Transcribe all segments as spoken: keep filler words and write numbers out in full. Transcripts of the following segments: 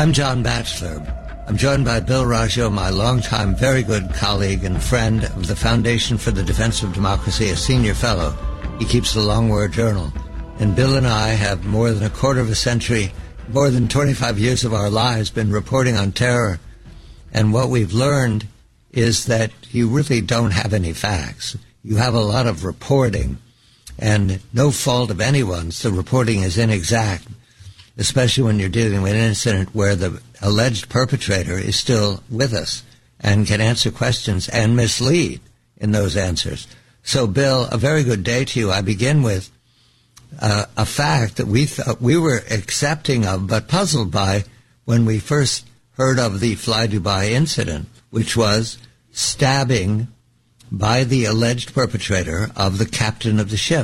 I'm John Batchelor. I'm joined by Bill Raggio, my longtime very good colleague and friend of the Foundation for the Defense of Democracy, a senior fellow. He keeps the Long War Journal. And Bill and I have more than a quarter of a century, more than twenty-five years of our lives been reporting on terror. And what we've learned is that you really don't have any facts. You have a lot of reporting, and no fault of anyone's. The reporting is inexact, especially when you're dealing with an incident where the alleged perpetrator is still with us and can answer questions and mislead in those answers. So, Bill, a very good day to you. I begin with uh, a fact that we thought we were accepting of but puzzled by when we first heard of the Fly Dubai incident, which was stabbing by the alleged perpetrator of the captain of the ship.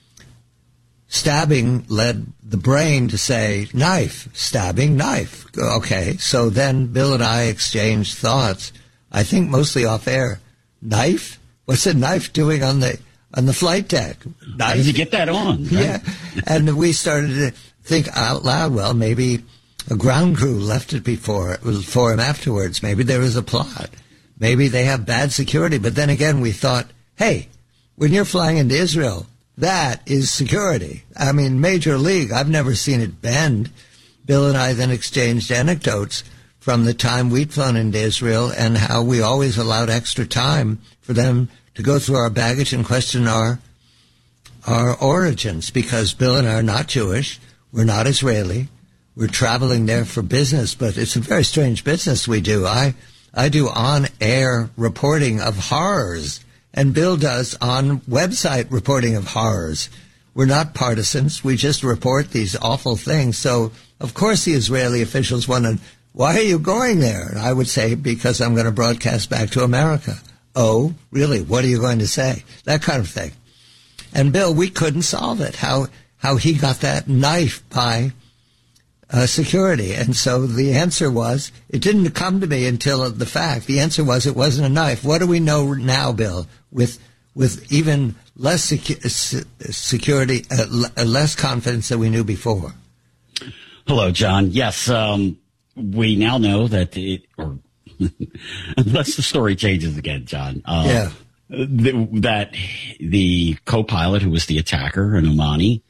Stabbing led the brain to say, knife, stabbing, knife. Okay, so then Bill and I exchanged thoughts, I think mostly off air. Knife? What's a knife doing on the on the flight deck? Knife? How did you get that on? Right? Yeah, and we started to think out loud, well, maybe a ground crew left it before for him afterwards. Maybe there was a plot. Maybe they have bad security. But then again, we thought, hey, when you're flying into Israel, that is security. I mean, Major League, I've never seen it bend. Bill and I then exchanged anecdotes from the time we'd flown into Israel and how we always allowed extra time for them to go through our baggage and question our our origins, because Bill and I are not Jewish. We're not Israeli. We're traveling there for business, but it's a very strange business we do. I, I do on-air reporting of horrors, and Bill does on website reporting of horrors. We're not partisans. We just report these awful things. So, of course, the Israeli officials wondered, why are you going there? And I would say, because I'm going to broadcast back to America. Oh, really? What are you going to say? That kind of thing. And, Bill, we couldn't solve it, how how he got that knife by uh, security. And so the answer was, it didn't come to me until the fact. The answer was it wasn't a knife. What do we know now, Bill, with with even less secu- security, uh, l- less confidence than we knew before? Hello, John. Yes, um, we now know that it, or unless the story changes again, John. Uh, yeah. th- that the co-pilot who was the attacker, an Omani,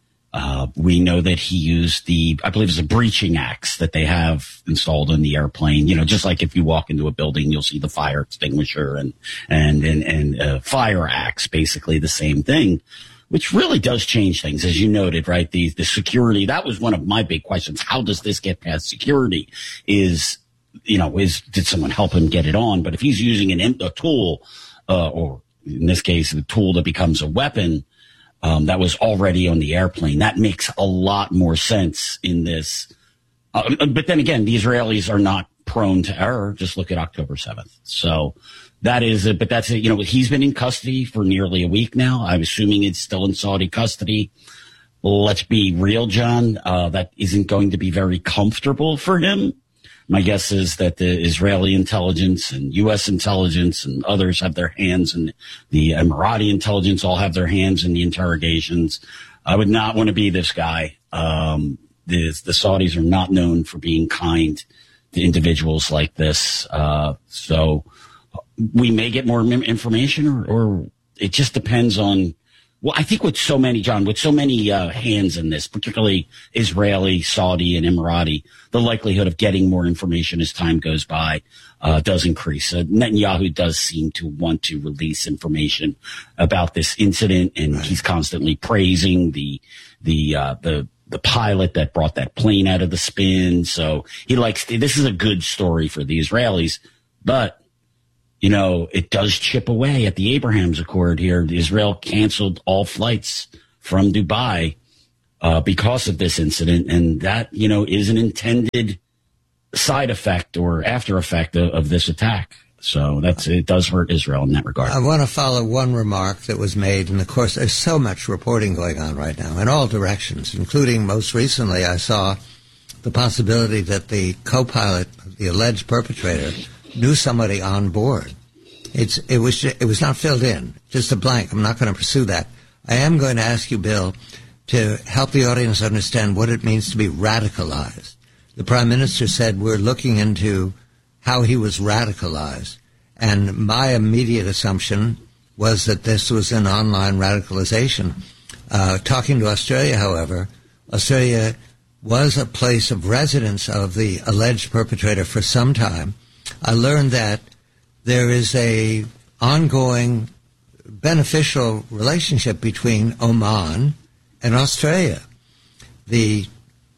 Uh, we know that he used the, I believe it's a breaching axe that they have installed in the airplane. You know, just like if you walk into a building, you'll see the fire extinguisher and, and, and, and uh, fire axe, basically the same thing, which really does change things, as you noted, right? The, the security, that was one of my big questions. How does this get past security? Is, you know, is, did someone help him get it on? But if he's using an, a tool, uh, or in this case, a tool that becomes a weapon, Um, that was already on the airplane. That makes a lot more sense in this. Uh, but then again, the Israelis are not prone to error. Just look at October seventh. So that is it. But that's it. You know, he's been in custody for nearly a week now. I'm assuming it's still in Saudi custody. Let's be real, John. Uh, that isn't going to be very comfortable for him. My guess is that the Israeli intelligence and U S intelligence and others have their hands, and the Emirati intelligence all have their hands in the interrogations. I would not want to be this guy. Um, the, the Saudis are not known for being kind to individuals like this. Uh, so we may get more information, or, or it just depends on. Well, I think with so many, John, with so many uh, hands in this, particularly Israeli, Saudi, and Emirati, the likelihood of getting more information as time goes by uh, does increase. Uh, Netanyahu does seem to want to release information about this incident, and right. He's constantly praising the the uh, the the pilot that brought that plane out of the spin. So he likes this is a good story for the Israelis, but. You know, it does chip away at the Abrahams Accord here. Israel canceled all flights from Dubai uh, because of this incident. And that, you know, is an intended side effect or after effect of, of this attack. So that's it does hurt Israel in that regard. I want to follow one remark that was made. And, of course, there's so much reporting going on right now in all directions, including most recently I saw the possibility that the co-pilot, the alleged perpetrator, knew somebody on board. It's it was it was not filled in, just a blank. I'm not going to pursue that. I am going to ask you, Bill, to help the audience understand what it means to be radicalized. the prime minister said, we're looking into how he was radicalized. And my immediate assumption was that this was an online radicalization. Uh, talking to Australia, however, Australia was a place of residence of the alleged perpetrator for some time. I learned that there is a ongoing beneficial relationship between Oman and Australia. The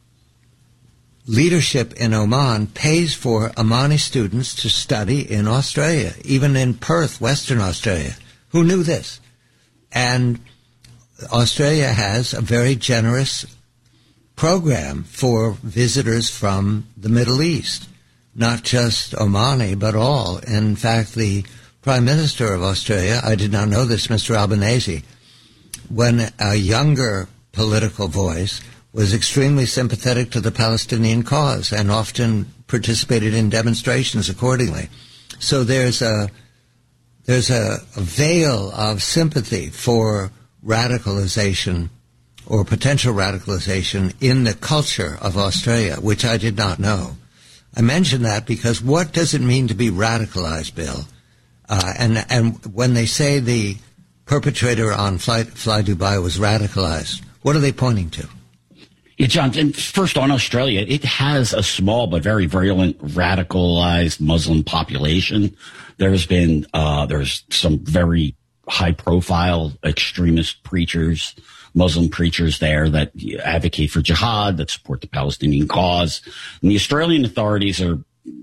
leadership in Oman pays for Omani students to study in Australia, even in Perth, Western Australia. Who knew this? And Australia has a very generous program for visitors from the Middle East, not just Omani, but all. In fact, the Prime Minister of Australia, I did not know this, Mister Albanese, when a younger political voice, was extremely sympathetic to the Palestinian cause and often participated in demonstrations accordingly. So there's a there's a, a veil of sympathy for radicalization or potential radicalization in the culture of Australia, which I did not know. I mention that because what does it mean to be radicalized, Bill? Uh, and and when they say the perpetrator on Fly, Fly Dubai was radicalized, what are they pointing to? Yeah, John, and first on Australia, it has a small but very virulent radicalized Muslim population. There's been, uh, there's some very high profile extremist preachers, Muslim preachers there that advocate for jihad, that support the Palestinian cause. And the Australian authorities are,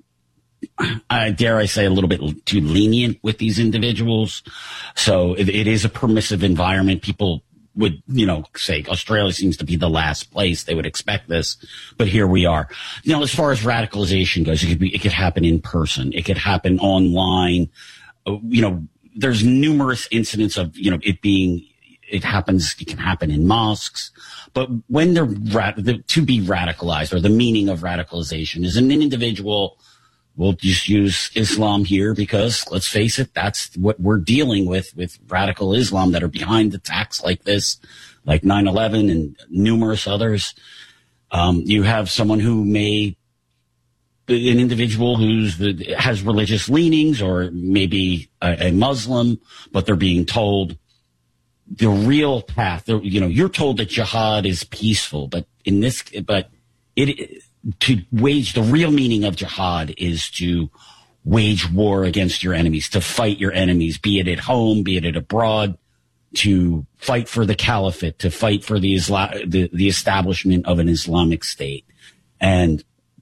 I dare I say, a little bit too lenient with these individuals. So it, it is a permissive environment. People would, you know, say Australia seems to be the last place they would expect this, but here we are. You know, as far as radicalization goes, it could be, it could happen in person. It could happen online. Uh, you know, there's numerous incidents of, you know, it being, it happens, it can happen in mosques. But when they're, rad- the, to be radicalized, or the meaning of radicalization is an individual. We'll just use Islam here because, let's face it, that's what we're dealing with, with radical Islam that are behind attacks like this, like nine eleven and numerous others. Um, you have someone who may, an individual who's has religious leanings, or maybe a, a Muslim, but they're being told the real path. You know, you're told that jihad is peaceful, but in this, but it, to wage the real meaning of jihad is to wage war against your enemies, to fight your enemies, be it at home, be it at abroad, to fight for the caliphate, to fight for the Isla- the, the establishment of an Islamic state. And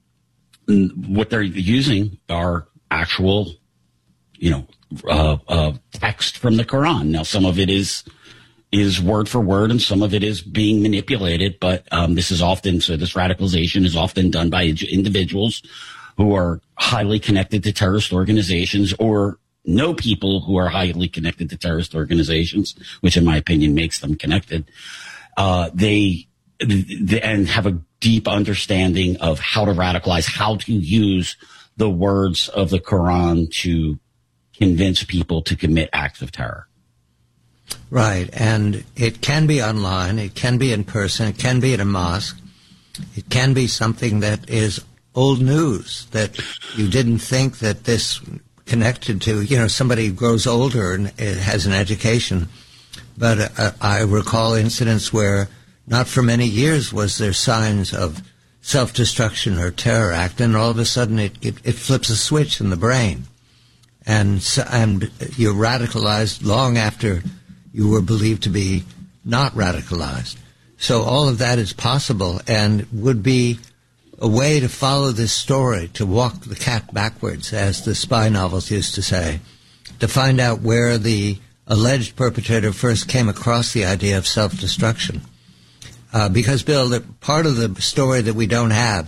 what they're using are actual, you know, uh, uh, text from the Quran. Now, some of it is is word for word, and some of it is being manipulated. But um, this is often, so this radicalization is often done by individuals who are highly connected to terrorist organizations, or know people who are highly connected to terrorist organizations, which in my opinion makes them connected. Uh, they, they and have a deep understanding of how to radicalize, how to use the words of the Quran to convince people to commit acts of terror. Right, and it can be online, it can be in person, it can be at a mosque, it can be something that is old news that you didn't think that this connected to. You know, somebody grows older and has an education, but uh, I recall incidents where not for many years was there signs of self-destruction or terror act, and all of a sudden it, it, it flips a switch in the brain, and, and you're radicalized long after you were believed to be not radicalized. So all of that is possible and would be a way to follow this story, to walk the cat backwards, as the spy novels used to say, to find out where the alleged perpetrator first came across the idea of self-destruction. Uh, because, Bill, the, part of the story that we don't have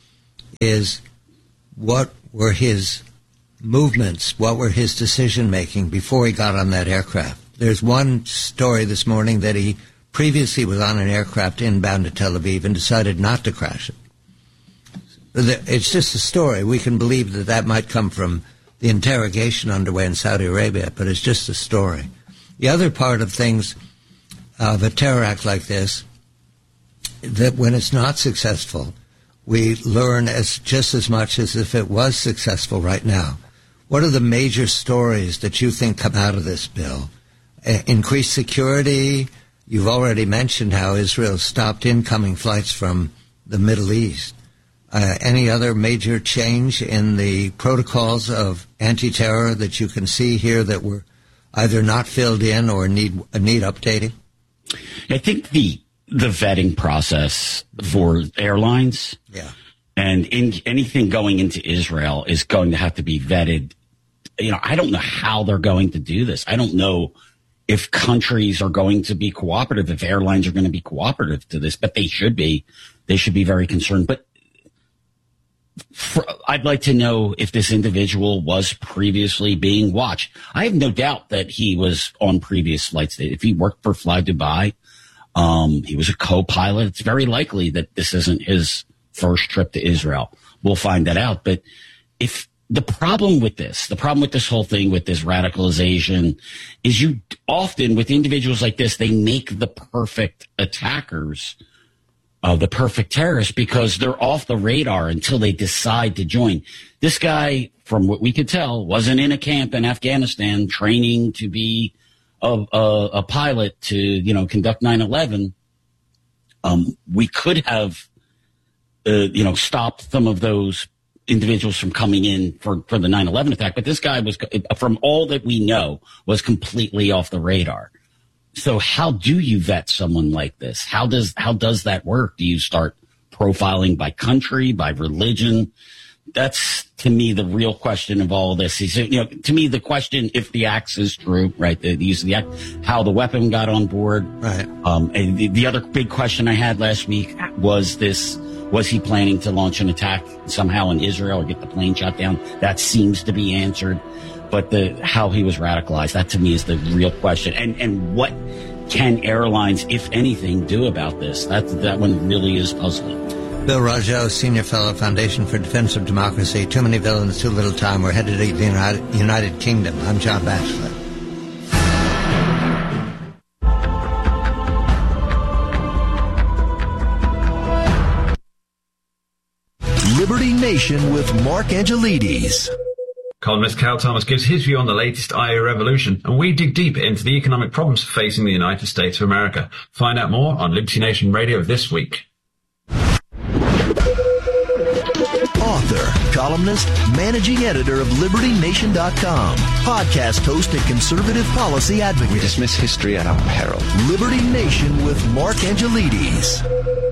is what were his movements, what were his decision-making before he got on that aircraft. There's one story this morning that he previously was on an aircraft inbound to Tel Aviv and decided not to crash it. It's just a story. We can believe that that might come from the interrogation underway in Saudi Arabia, but it's just a story. The other part of things, of a terror act like this, that when it's not successful, we learn as just as much as if it was successful right now. What are the major stories that you think come out of this bill? Uh, increased security. You've already mentioned how Israel stopped incoming flights from the Middle East. Uh, any other major change in the protocols of anti-terror that you can see here that were either not filled in or need need updating? I think the the vetting process for airlines, yeah, and in, anything going into Israel is going to have to be vetted. You know, I don't know how they're going to do this. I don't know if countries are going to be cooperative, if airlines are going to be cooperative to this, but they should be. They should be very concerned. But for, I'd like to know if this individual was previously being watched. I have no doubt that he was on previous flights. If he worked for Fly Dubai, um, he was a co-pilot. It's very likely that this isn't his first trip to Israel. We'll find that out. But if the problem with this, the problem with this whole thing, with this radicalization, is you often, with individuals like this, they make the perfect attackers of the perfect terrorists because they're off the radar until they decide to join. This guy, from what we could tell, wasn't in a camp in Afghanistan training to be a, a, a pilot to, you know, conduct nine eleven. Um, we could have, uh, you know, stopped some of those individuals from coming in for, for the nine eleven attack. But this guy was, from all that we know, was completely off the radar. So how do you vet someone like this? How does how does that work? Do you start profiling by country, by religion? That's, to me, the real question of all of this. Is, you know, to me, the question, if the axe is true, right, the, the use of the axe, how the weapon got on board. Right. Um, and the, the other big question I had last week was this: was he planning to launch an attack somehow in Israel or get the plane shot down? That seems to be answered. But the how he was radicalized, that to me is the real question. And and what can airlines, if anything, do about this? That that one really is puzzling. Bill Rajo, Senior Fellow, Foundation for Defense of Democracy. Too many villains, too little time. We're headed to the United, United Kingdom. I'm John Batchelor. Liberty Nation with Mark Angelides. Columnist Cal Thomas gives his view on the latest I A revolution, and we dig deep into the economic problems facing the United States of America. Find out more on Liberty Nation Radio this week. Author, columnist, managing editor of Liberty Nation dot com, podcast host and conservative policy advocate. We dismiss history at our peril. Liberty Nation with Mark Angelides.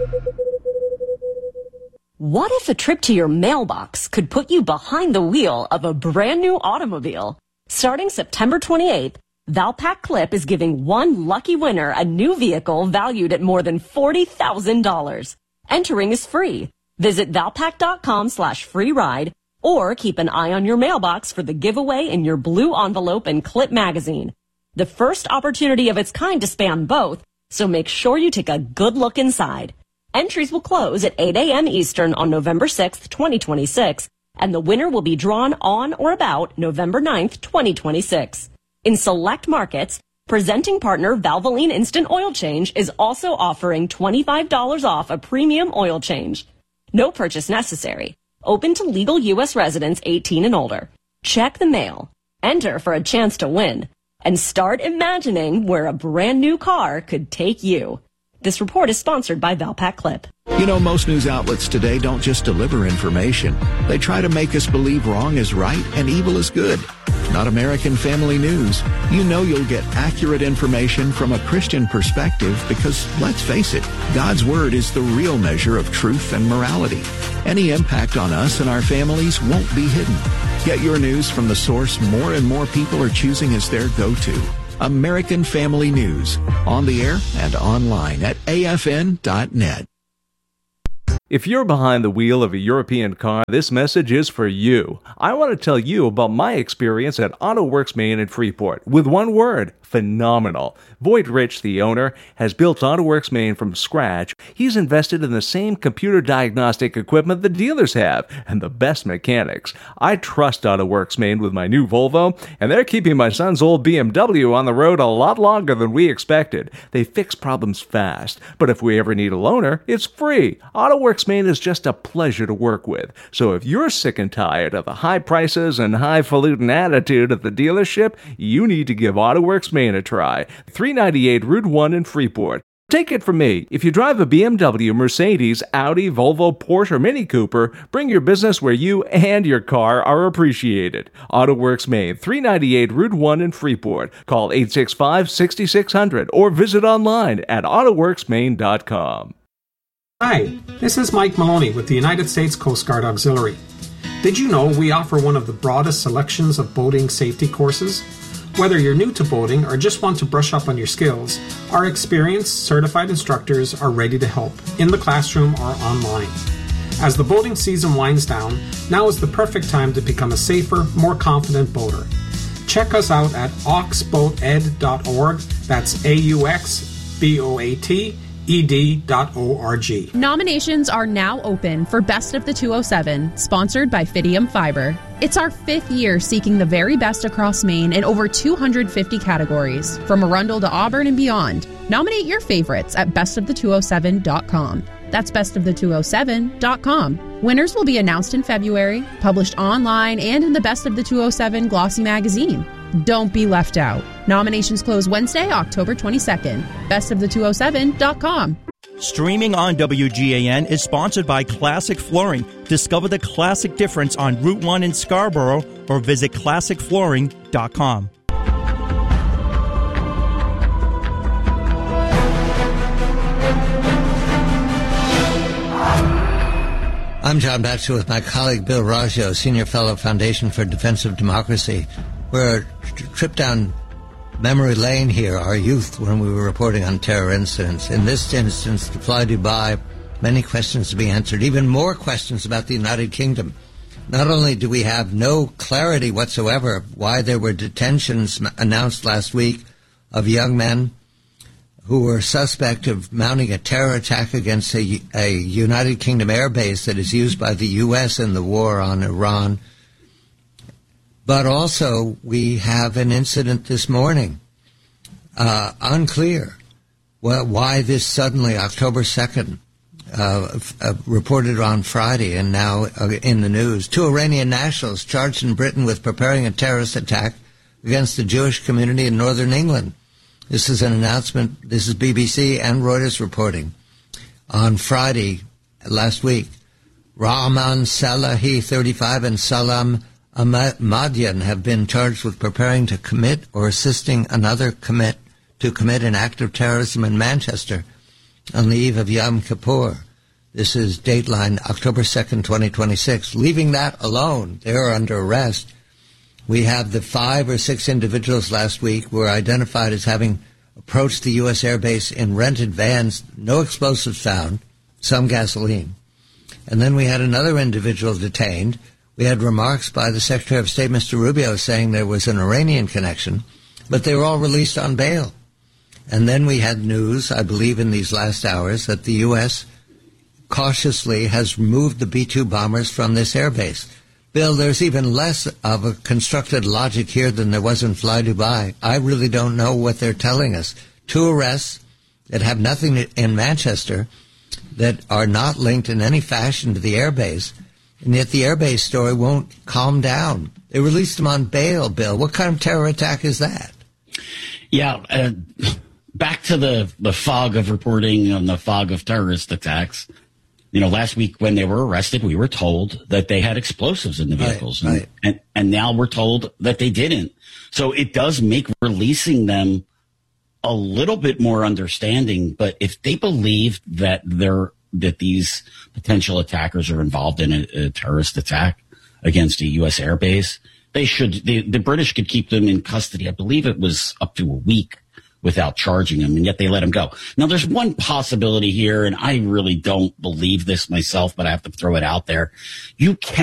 What if a trip to your mailbox could put you behind the wheel of a brand new automobile? Starting September twenty-eighth, Valpak Clip is giving one lucky winner a new vehicle valued at more than forty thousand dollars. Entering is free. Visit Valpak.com slash free ride or keep an eye on your mailbox for the giveaway in your blue envelope and Clip magazine. The first opportunity of its kind to span both, so make sure you take a good look inside. Entries will close at eight a.m. Eastern on November sixth, twenty twenty-six, and the winner will be drawn on or about November ninth, twenty twenty-six. In select markets, presenting partner Valvoline Instant Oil Change is also offering twenty-five dollars off a premium oil change. No purchase necessary. Open to legal U S residents eighteen and older. Check the mail. Enter for a chance to win. And start imagining where a brand new car could take you. This report is sponsored by Valpak Clip. You know, most news outlets today don't just deliver information. They try to make us believe wrong is right and evil is good. Not American Family News. You know you'll get accurate information from a Christian perspective because, let's face it, God's Word is the real measure of truth and morality. Any impact on us and our families won't be hidden. Get your news from the source more and more people are choosing as their go-to. American Family News, on the air and online at A F N dot net. If you're behind the wheel of a European car, this message is for you. I want to tell you about my experience at AutoWorks Maine in Freeport. With one word, phenomenal. Boyd Rich, the owner, has built AutoWorks Maine from scratch. He's invested in the same computer diagnostic equipment the dealers have and the best mechanics. I trust AutoWorks Maine with my new Volvo, and they're keeping my son's old B M W on the road a lot longer than we expected. They fix problems fast, but if we ever need a loaner, it's free. AutoWorks AutoWorks Maine is just a pleasure to work with. So if you're sick and tired of the high prices and highfalutin attitude of the dealership, you need to give AutoWorks Maine a try. three ninety-eight Route one in Freeport. Take it from me, if you drive a B M W, Mercedes, Audi, Volvo, Porsche, or Mini Cooper, bring your business where you and your car are appreciated. AutoWorks Maine, three ninety-eight Route one in Freeport. Call eight six five, six six zero zero or visit online at auto works maine dot com. Hi, this is Mike Maloney with the United States Coast Guard Auxiliary. Did you know we offer one of the broadest selections of boating safety courses? Whether you're new to boating or just want to brush up on your skills, our experienced, certified instructors are ready to help, in the classroom or online. As the boating season winds down, now is the perfect time to become a safer, more confident boater. Check us out at aux boat ed dot org, that's A U X B O A T E D dot O R G. Nominations are now open for Best of the two oh seven, sponsored by Fidium Fiber. It's our fifth year seeking the very best across Maine in over two hundred fifty categories, from Arundel to Auburn and beyond. Nominate your favorites at best of the two oh seven dot com. That's best of the two oh seven dot com. Winners will be announced in February, published online and in the Best of the two oh seven glossy magazine. Don't be left out. Nominations close Wednesday, October twenty-second. best of the two oh seven dot com. Streaming on W G A N is sponsored by Classic Flooring. Discover the classic difference on Route one in Scarborough or visit classic flooring dot com. I'm John Batchelor with my colleague Bill Raggio, Senior Fellow, Foundation for Defensive Democracy. We're a trip down memory lane here, our youth, when we were reporting on terror incidents. In this instance, to Fly Dubai, many questions to be answered, even more questions about the United Kingdom. Not only do we have no clarity whatsoever why there were detentions announced last week of young men who were suspect of mounting a terror attack against a, a United Kingdom air base that is used by the U S in the war on Iran. But also, we have an incident this morning. Uh, unclear well, why this suddenly, October second, uh, uh, reported on Friday and now uh, in the news. Two Iranian nationals charged in Britain with preparing a terrorist attack against the Jewish community in northern England. This is an announcement. This is B B C and Reuters reporting. On Friday last week, Rahman Salahi, thirty-five, and Salam Ahmadian have been charged with preparing to commit or assisting another commit to commit an act of terrorism in Manchester on the eve of Yom Kippur. This is Dateline, October second, twenty twenty-six. Leaving that alone, they are under arrest. We have the five or six individuals last week were identified as having approached the U S airbase in rented vans, no explosives found, some gasoline. And then we had another individual detained. We had remarks by the Secretary of State, Mister Rubio, saying there was an Iranian connection, but they were all released on bail. And then we had news, I believe in these last hours, that the U S cautiously has removed the B two bombers from this airbase. Bill, there's even less of a constructed logic here than there was in Fly Dubai. I really don't know what they're telling us. Two arrests that have nothing in Manchester, that are not linked in any fashion to the airbase, and yet the airbase story won't calm down. They released them on bail, Bill. What kind of terror attack is that? Yeah, uh, back to the, the fog of reporting on the fog of terrorist attacks. You know, last week when they were arrested, we were told that they had explosives in the vehicles. Right, right. And, and, and now we're told that they didn't. So it does make releasing them a little bit more understanding. But if they believe that they're, that these potential attackers are involved in a, a terrorist attack against a U S airbase, they should, the, the British could keep them in custody. I believe it was up to a week without charging them, and yet they let him go. Now, there's one possibility here, and I really don't believe this myself, but I have to throw it out there. You can